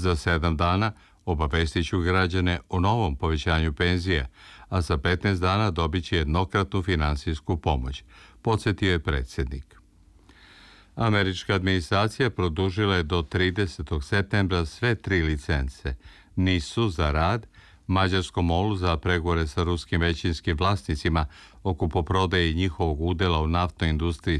Za 7 dana obavestit ću građane o novom povećanju penzije, a za 15 dana dobit će jednokratnu finansijsku pomoć, podsjetio je predsjednik. Američka administracija produžila je do 30. septembra sve 3 licence. NIS-u za rad, Mađarskom MOL-u za pregovore sa ruskim većinskim vlasnicima oko kupoprodaje njihovog udela u naftnoj industriji